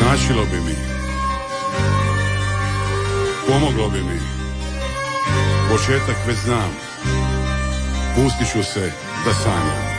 Značilo bi mi, pomoglo bi mi, početak već znam, pustit ću se da sanjam.